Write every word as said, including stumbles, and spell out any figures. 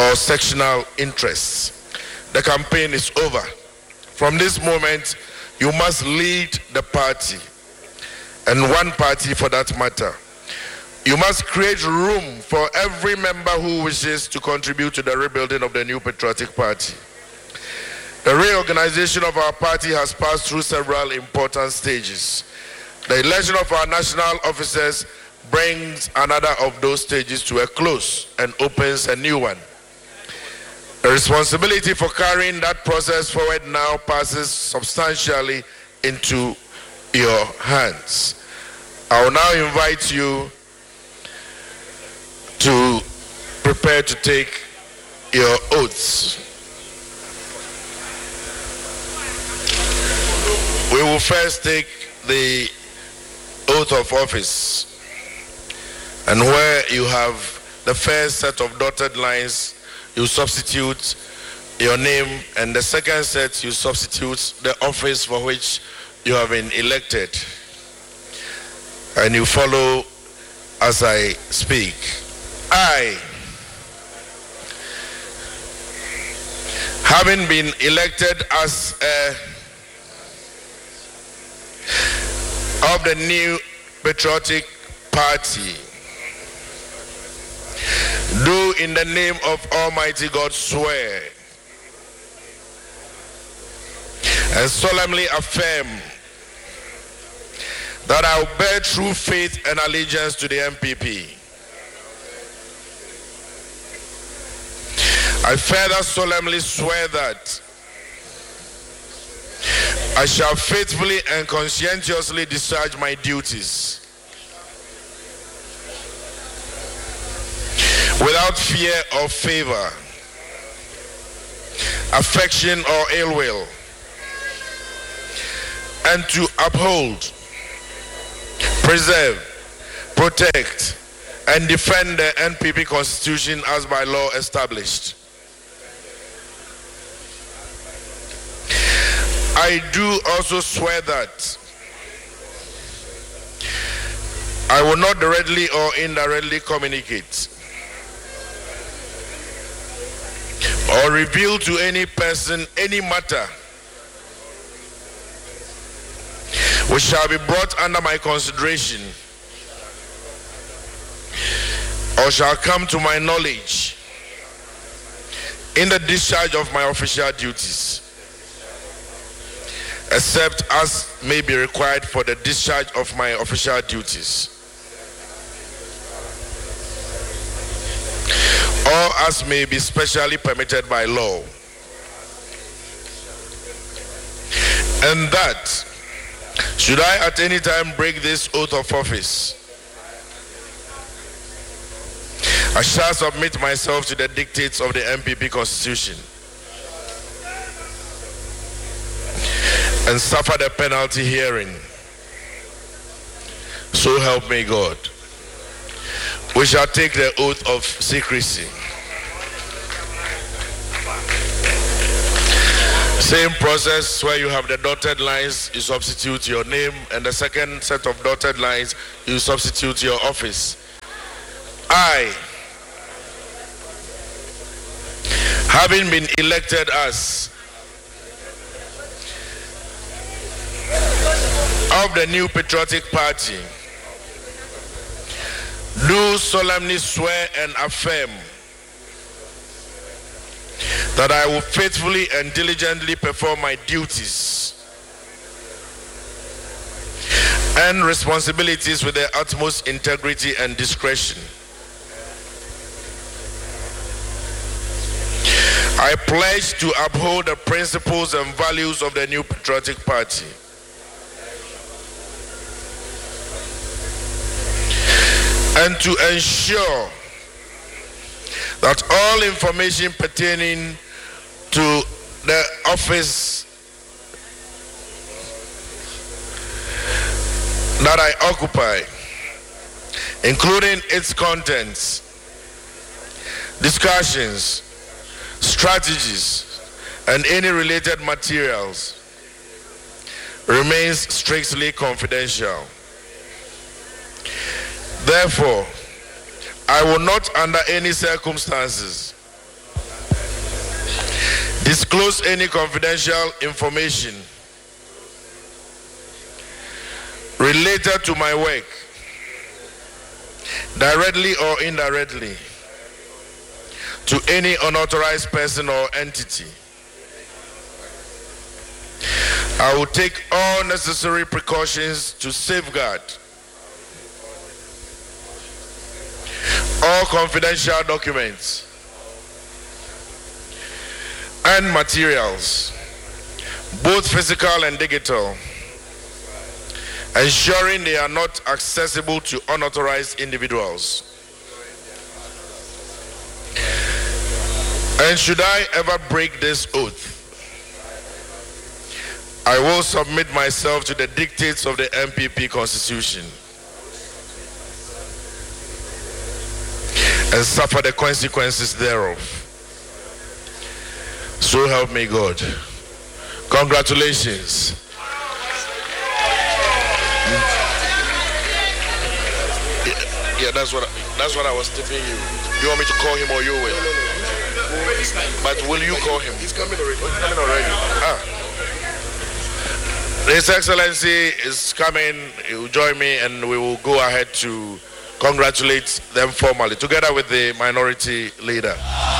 or sectional interests. The campaign is over. From this moment, you must lead the party, and one party for that matter. You must create room for every member who wishes to contribute to the rebuilding of the New Patriotic Party. The reorganization of our party has passed through several important stages. The election of our national officers brings another of those stages to a close and opens a new one. The responsibility for carrying that process forward now passes substantially into your hands. I will now invite you to prepare to take your oaths. We will first take the oath of office, and where you have the first set of dotted lines, you substitute your name, and the second set you substitute the office for which you have been elected, and you follow as I speak. I, having been elected as a of the New Patriotic Party, do in the name of Almighty God swear and solemnly affirm that I will bear true faith and allegiance to the N P P. I further solemnly swear that I shall faithfully and conscientiously discharge my duties without fear or favor, affection or ill will, and to uphold, preserve, protect, and defend the N P P Constitution as by law established. I do also swear that I will not directly or indirectly communicate or reveal to any person any matter which shall be brought under my consideration or shall come to my knowledge in the discharge of my official duties, except as may be required for the discharge of my official duties, or as may be specially permitted by law. And that, should I at any time break this oath of office, I shall submit myself to the dictates of the N P P Constitution and suffer the penalty herein. So help me God. We shall take the oath of secrecy. Same process where you have the dotted lines, you substitute your name, and the second set of dotted lines, you substitute your office. I, having been elected as of the New Patriotic Party, do solemnly swear and affirm that I will faithfully and diligently perform my duties and responsibilities with the utmost integrity and discretion. I pledge to uphold the principles and values of the New Patriotic Party, and to ensure that all information pertaining to the office that I occupy, including its contents, discussions, strategies, and any related materials, remains strictly confidential. Therefore, I will not under any circumstances disclose any confidential information related to my work, directly or indirectly, to any unauthorized person or entity. I will take all necessary precautions to safeguard all confidential documents and materials, both physical and digital, ensuring they are not accessible to unauthorized individuals. And should I ever break this oath, I will submit myself to the dictates of the M P P Constitution and suffer the consequences thereof. So help me God. Congratulations. Yeah, yeah, that's what I, that's what I was tipping you. You want me to call him or you will? No, no, no. But will you call him? He's coming already. He's coming already. Ah. His Excellency is coming. He will join me, and we will go ahead to congratulate them formally, together with the minority leader.